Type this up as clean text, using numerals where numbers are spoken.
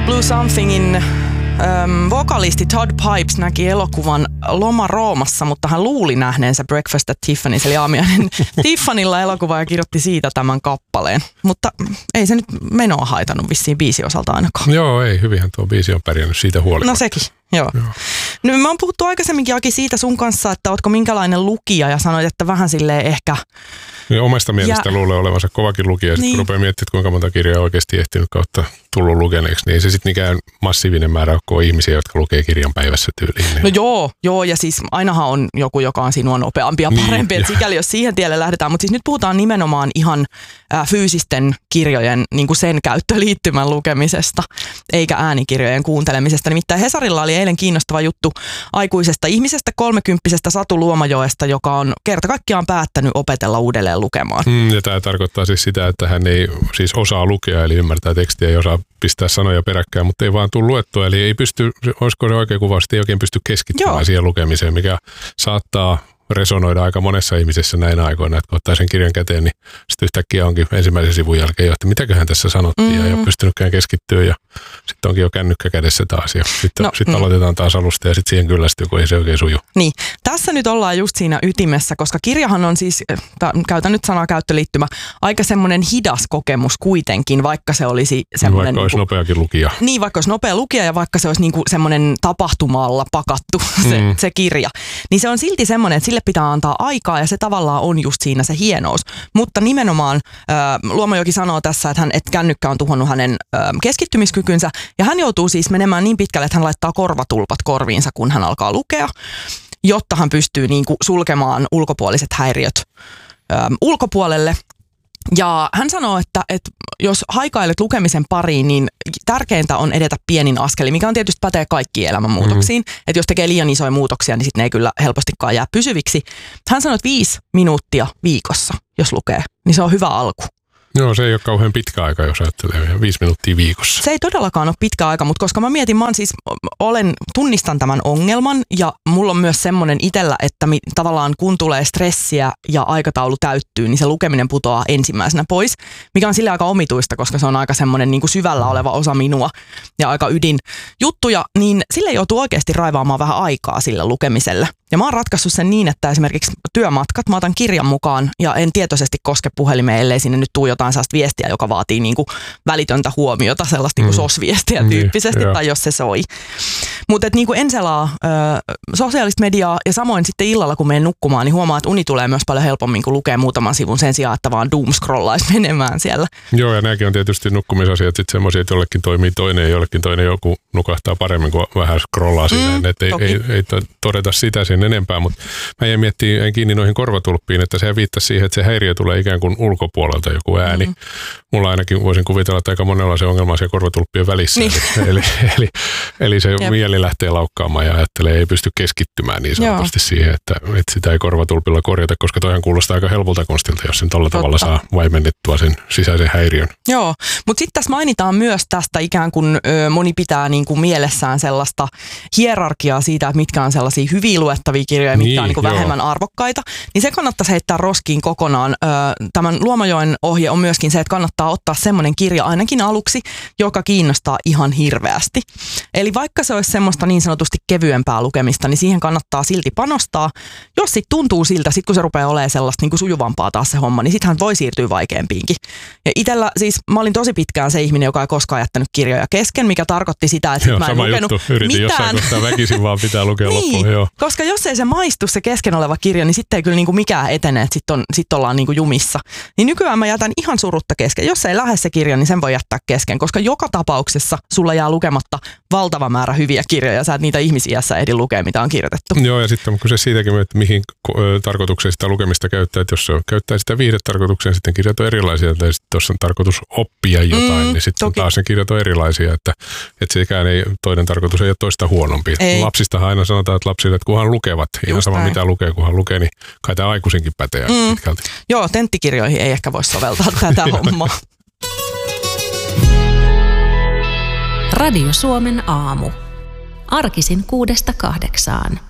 Blue Somethingin vokalisti Todd Pipes näki elokuvan Loma Roomassa, mutta hän luuli nähneensä Breakfast at Tiffany's, eli aamiainen Tiffanylla elokuva, ja kirjoitti siitä tämän kappaleen. Mutta ei se nyt menoa haitannut vissiin biisin osalta ainakaan. Joo, ei. Hyvinhän tuo biisi on pärjännyt siitä huolimatta. No sekin, joo. No, me on puhuttu aikaisemminkin, Aki, siitä sun kanssa, että ootko minkälainen lukija, ja sanoit, että vähän silleen ehkä... Ja omasta mielestä luulee olevansa kovakin lukija, ja sitten kun rupeaa miettimään, kuinka monta kirjaa oikeasti ehtinyt kautta tullut lukeneeksi, niin ei se sitten mikään massiivinen määrä ole ihmisiä, jotka lukee kirjan päivässä tyyliin. Niin. No joo, ja siis ainahan on joku, joka on sinua nopeampi ja parempi, että sikäli jos siihen tielle lähdetään, mutta siis nyt puhutaan nimenomaan ihan fyysisten kirjojen niin kuin sen käyttöliittymän lukemisesta, eikä äänikirjojen kuuntelemisesta. Nimittäin Hesarilla oli eilen kiinnostava juttu aikuisesta ihmisestä, 30-vuotiaasta Satu Luomajoesta, joka on kerta kaikkiaan päättänyt opetella uudelleen lukemaan. Ja tämä tarkoittaa siis sitä, että hän ei siis osaa lukea, eli ymmärtää tekstiä, ei osaa pistää sanoja peräkkäin, mutta ei vaan tule luettua, eli ei pysty, olisiko se oikein kuvaus, ei oikein pysty keskittymään siihen lukemiseen, mikä saattaa resonoida aika monessa ihmisessä näin aikoina, että kun ottaa sen kirjan käteen, niin sitten yhtäkkiä onkin ensimmäisen sivun jälkeen jo, että mitäköhän tässä sanottiin, ja ei ole pystynytkään keskittyä, ja sitten onkin jo kännykkä kädessä taas, ja sitten aloitetaan taas alusta, ja sitten siihen kyllästyy, kun ei se oikein suju. Niin, tässä nyt ollaan just siinä ytimessä, koska kirjahan on siis, käytän nyt sanaa käyttöliittymä, aika semmoinen hidas kokemus kuitenkin, vaikka se olisi semmoinen... Vaikka olisi nopeakin lukija. Niin, vaikka olisi nopea lukija, ja vaikka se olisi niin kuin semmoinen tapahtumalla pakattu se kirja, niin se on silti semmoinen, että sille pitää antaa aikaa, ja se tavallaan on just siinä se hienous. Mutta nimenomaan Luomajoki sanoo tässä, että kännykkä on tuhonnut hänen keskittymiskykynsä, ja hän joutuu siis menemään niin pitkälle, että hän laittaa korvatulpat korviinsa, kun hän alkaa lukea, jotta hän pystyy niin kuin sulkemaan ulkopuoliset häiriöt ulkopuolelle. Ja hän sanoo, että jos haikailet lukemisen pariin, niin tärkeintä on edetä pienin askelin, mikä on tietysti pätee kaikkiin elämänmuutoksiin. Että jos tekee liian isoja muutoksia, niin sitten ne ei kyllä helpostikaan jää pysyviksi. Hän sanoo, että 5 minuuttia viikossa, jos lukee, niin se on hyvä alku. Joo, se ei ole kauhean pitkä aika, jos ajattelee 5 minuuttia viikossa. Se ei todellakaan ole pitkä aika, mutta koska mä mietin, tunnistan tämän ongelman, ja mulla on myös semmoinen itsellä, että tavallaan kun tulee stressiä ja aikataulu täyttyy, niin se lukeminen putoaa ensimmäisenä pois, mikä on sillä aika omituista, koska se on aika semmoinen niin kuin syvällä oleva osa minua ja aika ydinjuttuja, niin sille joutuu oikeasti raivaamaan vähän aikaa sille lukemiselle. Ja mä oon ratkaissut sen niin, että esimerkiksi työmatkat, mä otan kirjan mukaan ja en tietoisesti koske puhelimeen, ellei sinne nyt tuu jotain sellaista viestiä, joka vaatii niinku välitöntä huomiota, sellaista niinku SOS-viestiä tyyppisesti, tai jos se soi. Mutta niinku en selaa sosiaalista mediaa, ja samoin sitten illalla, kun menen nukkumaan, niin huomaa, että uni tulee myös paljon helpommin, kun lukee muutaman sivun sen sijaan, että vaan doom-scrollaisi menemään siellä. Joo, ja nämäkin on tietysti nukkumisasiat sitten semmoisia, että jollekin toimii toinen ja jollekin toinen joku nukahtaa paremmin, kuin vähän scrollaa siinä. Että ei todeta sitä sen enempää, mutta mä jäin miettimään kiinni noihin korvatulppiin, että se viittasi siihen, että se häiriö tulee ikään kuin ulkopuolelta joku ääni. Mulla ainakin voisin kuvitella, että aika monella se ongelma on siellä korvatulppien välissä. Niin. Eli se mieli lähtee laukkaamaan ja ajattelee, ei pysty keskittymään niin sanotusti siihen, että sitä ei korvatulpilla korjata, koska toihan kuulostaa aika helpolta konstilta, jos sen tällä tavalla saa vaimennettua sen sisäisen häiriön. Joo, mutta sitten tässä mainitaan myös tästä ikään kuin moni pitää niin kuin mielessään sellaista hierarkiaa siitä, että mitkä on sellaisia hyviä luettavia kirjoja, mitkä on niin kuin vähemmän arvokkaita, niin se kannattaisi heittää roskiin kokonaan. Tämän Luomajoen ohje on myöskin se, että kannattaa ottaa semmoinen kirja ainakin aluksi, joka kiinnostaa ihan hirveästi. Eli vaikka se olisi semmoista niin sanotusti kevyempää lukemista, niin siihen kannattaa silti panostaa. Jos sitten tuntuu siltä, sit kun se rupeaa olemaan sellaista niin kuin sujuvampaa taas se homma, niin sittenhän voi siirtyä vaikeampiinkin. Ja itsellä siis mä olin tosi pitkään se ihminen, joka ei koskaan jättänyt kirjoja kesken, mikä tarkoitti sitä, että mä en lukenut juttu. Yritin mitään. Jossain kohtaa väkisin vaan pitää lukea loppuun. Joo. Koska jos ei se maistu se kesken oleva kirja, niin sitten ei kyllä niinku mikään etene, että sitten ollaan niinku jumissa. Niin nykyään mä jätän ihan surutta kesken. Jos ei lähde se kirja, niin sen voi jättää kesken, koska joka tapauksessa sulla jää lukematta valtava määrä hyviä kirjoja. Sä et niitä ihmisiässä ehdi lukea, mitä on kirjoitettu. Joo, ja sitten on kyse siitäkin, että mihin tarkoitukseen sitä lukemista käyttää. Että jos se käyttää sitä viihdetarkoitukseen, sitten kirjat on erilaisia. Tai sitten jos on tarkoitus oppia jotain, niin sitten taas ne kirjat on erilaisia. Että sekään ei, toinen tarkoitus ei ole toista huonompi. Lapsistahan aina sanotaan, että lapsille, että kunhan lukevat, ihan sama mitä lukee, kunhan lukee, niin kai tämä aikuisinkin pätee pitkälti. Joo, tenttikirjoihin ei ehkä voi soveltaa tätä hommaa. Radio Suomen aamu. Arkisin 6–8.